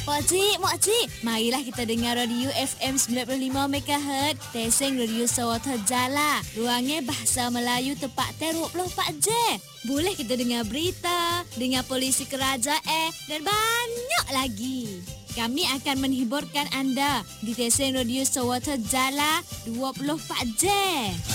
Makcik, marilah kita dengar radio FM 95 MHz, Teseng Radio Sawata Jala. Ruangnya bahasa Melayu tepat 24 jam. Boleh kita dengar berita, dengar polisi kerajaan dan banyak lagi. Kami akan menghiburkan anda di Teseng Radio Sawata Jala 24 jam.